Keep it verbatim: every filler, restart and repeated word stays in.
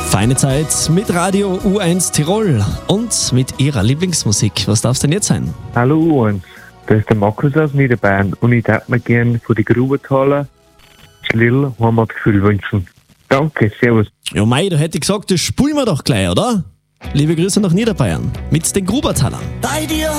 Feine Zeit mit Radio U eins Tirol und mit ihrer Lieblingsmusik. Was darf es denn jetzt sein? Hallo U eins, das ist der Markus aus Niederbayern und ich darf mir gerne von die Grubenthaler Schlill Heimatgefühl wünschen. Danke, servus. Ja mei, da hätte ich gesagt, das spulen wir doch gleich, oder? Liebe Grüße nach Niederbayern mit den Grubertalern. Bei dir